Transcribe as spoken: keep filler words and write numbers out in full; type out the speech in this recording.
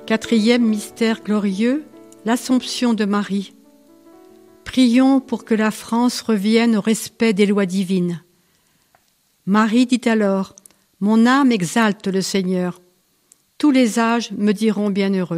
Quatrième mystère glorieux, l'Assomption de Marie. Prions pour que la France revienne au respect des lois divines. Marie dit alors, « Mon âme exalte le Seigneur. Tous les âges me diront bienheureuse. »